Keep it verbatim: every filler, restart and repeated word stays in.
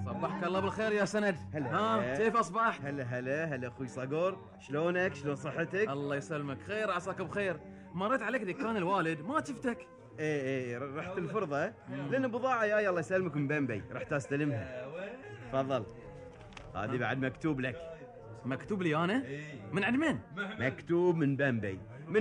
صبحك الله بالخير يا سند. هلا. ها كيف اصبحت؟ هلا هلا هلا اخوي صقور، شلونك؟ شلون صحتك؟ الله يسلمك، خير عساك بخير. مريت عليك دكان الوالد ما شفتك. ايه ايه رحت الفرضة لان بضاعة جاي الله يسلمك من بمبي، رحت استلمها. تفضل، هذه بعد مكتوب لك. مكتوب لي انا؟ من عند من؟ مكتوب من بمبي.